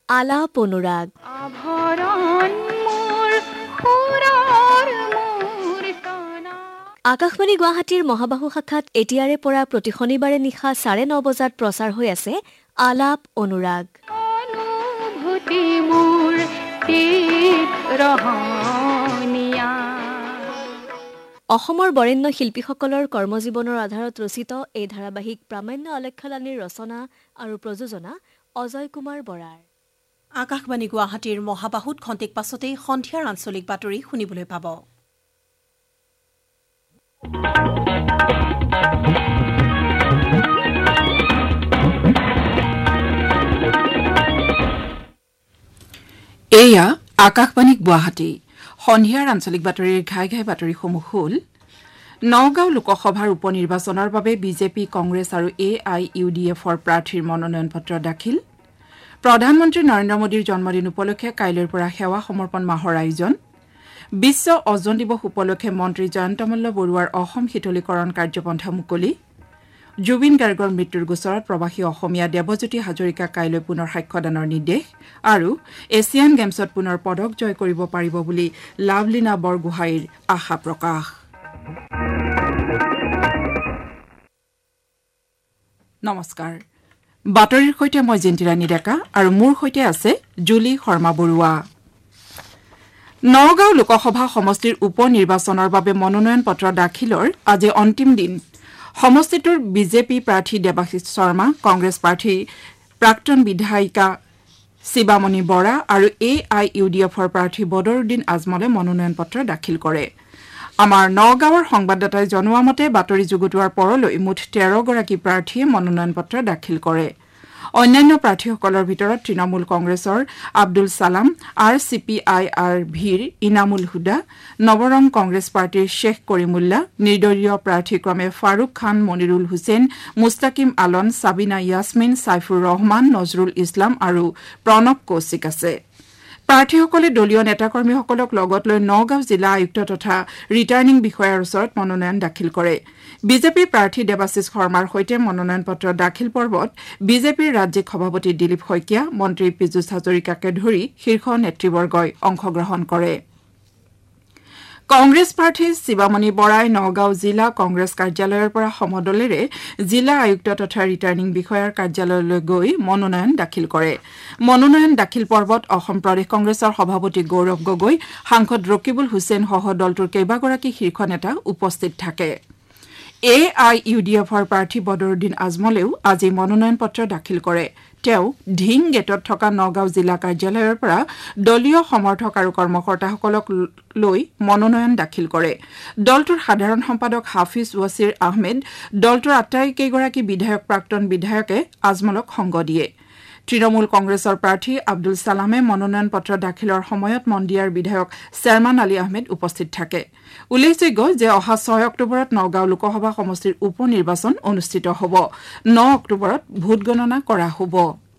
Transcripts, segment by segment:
আলাপ অনুৰাগ। আকাশবাণী গুৱাহাটীৰ মহাবাহু শাখাত এতিয়াৰে পৰা প্ৰতি শনিবাৰে নিশা 9:30 বজাত প্ৰচাৰ হৈ আছে আলাপ অনুৰাগ। অসমৰ বৰেণ্য শিল্পীসকলৰ কৰ্মজীৱনৰ আধাৰত ৰচিত এই ধাৰাবাহিক প্ৰামাণ্য আলেখ্যালানীৰ ৰচনা আৰু প্ৰযোজনা অজয় কুমাৰ বৰাৰ। আকাশবাণী গুৱাহাটীৰ মহাবাহুত খন্তেক পাছতেই সন্ধিয়াৰ আঞ্চলিক বাতৰি শুনিবলৈ পাব। এয়া আকাশবাণী গুৱাহাটী। সন্ধিয়াৰ আঞ্চলিক বাতৰিৰ ঘাই ঘাই বাতৰিসমূহ হ'ল: নগাঁও লোকসভাৰ উপ নিৰ্বাচনৰ বাবে বিজেপি, কংগ্ৰেছ আৰু AIUDFৰ প্ৰাৰ্থীৰ মনোনয়ন পত্ৰ দাখিল। প্ৰধানমন্ত্ৰী নৰেন্দ্ৰ মোদীৰ জন্মদিন উপলক্ষে কাইলৈৰ পৰা সেৱা সমৰ্পণ মাহৰ আয়োজন। বিশ্ব অজন দিৱস উপলক্ষে মন্ত্ৰী জয়ন্ত মল্ল বৰুৱাৰ অসম শীতলীকৰণ কাৰ্যপন্থা মুকলি। জুবিন গাৰ্গৰ মৃত্যুৰ গোচৰত প্ৰৱাসী অসমীয়া দেৱজ্যোতি হাজৰিকাক কাইলৈ পুনৰ সাক্ষ্যদানৰ নিৰ্দেশ। আৰু এছিয়ান গেমছত পুনৰ পদক জয় কৰিব পাৰিব বুলি লাভলীনা বৰগোহাঁইৰ আশা প্ৰকাশ। নমস্কাৰ, বাতৰিৰ সৈতে মই জিন্তিৰাণী ডেকা আৰু মোৰ সৈতে আছে জুলি শৰ্মা বৰুৱা। নগাঁও লোকসভা সমষ্টিৰ উপ নিৰ্বাচনৰ বাবে মনোনয়ন পত্ৰ দাখিলৰ আজি অন্তিম দিন। সমষ্টিটোৰ বিজেপি প্ৰাৰ্থী দেৱাশিষ শৰ্মা, কংগ্ৰেছ প্ৰাৰ্থী প্ৰাক্তন বিধায়িকা শিৱামণি বৰা আৰু AIUDFৰ প্ৰাৰ্থী বদৰুদ্দিন আজমলে মনোনয়ন পত্ৰ দাখিল কৰে। আমাৰ নগাঁৱৰ সংবাদদাতাই জনোৱা মতে বাতৰি যুগুতোৱাৰ পৰলৈ মুঠ 13 গৰাকী প্ৰাৰ্থীয়ে মনোনয়ন পত্ৰ দাখিল কৰে। অন্যান্য প্ৰাৰ্থীসকলৰ ভিতৰত তৃণমূল কংগ্ৰেছৰ আব্দুল ছালাম, RCPIR-ভিৰ ইনামুল হুদা, নৱৰং কংগ্ৰেছ পাৰ্টীৰ শ্বেখ কৰিমুল্লা, নিৰ্দলীয় প্ৰাৰ্থীক্ৰমে ফাৰুক খান, মনিৰুল হুছেইন, মুস্তাকিম আলম, সাবিনা ইয়াছমিন, ছাইফুৰ ৰহমান, নজৰুল ইছলাম আৰু প্ৰণৱ কৌশিক আছে। প্ৰাৰ্থীসকলে দলীয় নেতাকৰ্মীসকলক লগত লৈ নগাঁও জিলা আয়ুক্ত তথা ৰিটাৰ্ণিং বিষয়াৰ ওচৰত মনোনয়ন দাখিল কৰে। বিজেপিৰ প্ৰাৰ্থী দেৱাশিষ শৰ্মাৰ সৈতে মনোনয়ন পত্ৰ দাখিল পৰ্বত বিজেপিৰ ৰাজ্যিক সভাপতি দিলীপ শইকীয়া, মন্ত্ৰী পীযুষ হাজৰিকাকে ধৰি শীৰ্ষ নেতৃবৰ্গই অংশগ্ৰহণ কৰে। কংগ্ৰেছ প্ৰাৰ্থী শিৱামণি বৰাই নগাঁও জিলা কংগ্ৰেছ কাৰ্যালয়ৰ পৰা সমদলেৰে জিলা আয়ুক্ত তথা ৰিটাৰ্ণিং বিষয়াৰ কাৰ্যালয়লৈ গৈ মনোনয়ন দাখিল কৰে। মনোনয়ন দাখিল পৰ্বত অসম প্ৰদেশ কংগ্ৰেছৰ সভাপতি গৌৰৱ গগৈ, সাংসদ ৰকিবুল হুছেইনসহ দলটোৰ কেইবাগৰাকী শীৰ্ষ নেতা উপস্থিত থাকে। AIUDFৰ প্ৰাৰ্থী বদৰুদ্দিন আজমলেও আজি মনোনয়ন পত্ৰ দাখিল কৰে। তেওঁ ঢিং গেটত থকা নগাঁও জিলা কাৰ্যালয়ৰ পৰা দলীয় সমৰ্থক আৰু কৰ্মকৰ্তাসকলক লৈ মনোনয়ন দাখিল কৰে। দলটোৰ সাধাৰণ সম্পাদক হাফিজ ৱাছিৰ আহমেদ, দলটোৰ আটাইকেইগৰাকী বিধায়ক, প্ৰাক্তন বিধায়কে আজমলক সংগ দিয়ে। তৃণমূল কংগ্ৰেছৰ প্ৰাৰ্থী আব্দুল ছালামে মনোনয়ন পত্ৰ দাখিলৰ সময়ত মন্দিয়াৰ বিধায়ক চেৰমান আলী আহমেদ উপস্থিত থাকে। উল্লেখযোগ্য যে অহা 6 অক্টোবৰত নগাঁও লোকসভা সমষ্টিৰ উপ নিৰ্বাচন অনুষ্ঠিত হ'ব। 9 অক্টোবৰত ভোট গণনা কৰা হ'ব।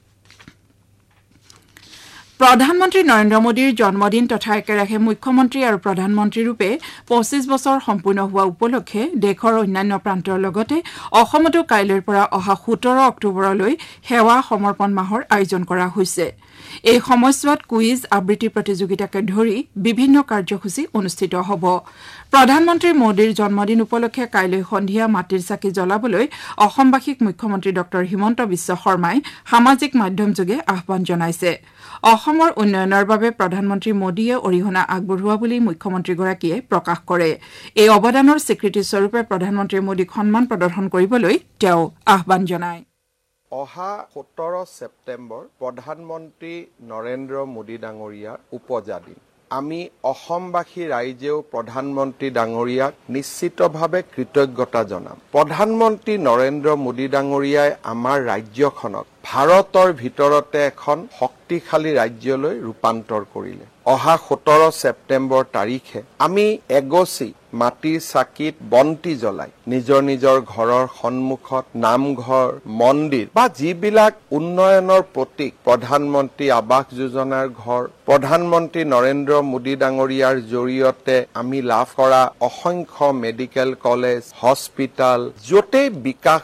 প্ৰধানমন্ত্ৰী নৰেন্দ্ৰ মোদীৰ জন্মদিন তথা একেৰাহে মুখ্যমন্ত্ৰী আৰু প্ৰধানমন্ত্ৰীৰূপে 25 বছৰ সম্পূৰ্ণ হোৱা উপলক্ষে দেশৰ অন্যান্য প্ৰান্তৰ লগতে অসমতো কাইলৈৰ পৰা অহা 17 অক্টোবৰলৈ সেৱা সমৰ্পণ মাহৰ আয়োজন কৰা হৈছে। এই সময়ছোৱাত কুইজ, আবৃত্তি প্ৰতিযোগিতাকে ধৰি বিভিন্ন কাৰ্যসূচী অনুষ্ঠিত হ'ব। প্ৰধানমন্ত্ৰী মোদীৰ জন্মদিন উপলক্ষে কাইলৈ সন্ধিয়া মাটিৰ চাকি জ্বলাবলৈ অসমবাসীক মুখ্যমন্ত্ৰী ডঃ হিমন্ত বিশ্ব শৰ্মাই সামাজিক মাধ্যমযোগে আহ্বান জনাইছে। অসমৰ উন্নয়নৰ বাবে প্ৰধানমন্ত্ৰী মোদীয়ে অৰিহণা আগবঢ়োৱা বুলি মুখ্যমন্ত্ৰীগৰাকীয়ে প্ৰকাশ কৰে। এই অৱদানৰ স্বীকৃতিস্বৰূপে প্ৰধানমন্ত্ৰী মোদীক সন্মান প্ৰদৰ্শন কৰিবলৈ তেওঁ আহ্বান জনায়। অহা 17 ছেপ্টেম্বৰ প্ৰধানমন্ত্ৰী নৰেন্দ্ৰ মোদী ডাঙৰীয়াৰ উপজা দিন। আমি অসমবাসী ৰাইজেও প্ৰধানমন্ত্ৰী ডাঙৰীয়াক নিশ্চিতভাৱে কৃতজ্ঞতা জনাম। প্ৰধানমন্ত্ৰী নৰেন্দ্ৰ মোদী ডাঙৰীয়াই আমাৰ ৰাজ্যখনক ভাৰতৰ ভিতৰতে এখন শক্তিশালী ৰাজ্যলৈ ৰূপান্তৰ কৰিলে। অহা 17 ছেপ্টেম্বৰ তাৰিখে আমি এগছি মাটিৰ চাকিত বন্তি জ্বলাই নিজৰ নিজৰ ঘৰৰ সন্মুখত নামঘৰ, মন্দিৰ বা যিবিলাক উন্নয়নৰ প্ৰতীক, প্ৰধানমন্ত্ৰী আৱাস যোজনাৰ ঘৰ, প্ৰধানমন্ত্ৰী নৰেন্দ্ৰ মোদী ডাঙৰীয়াৰ জৰিয়তে আমি লাভ কৰা অসংখ্য মেডিকেল কলেজ, হস্পিটাল, য'তেই বিকাশ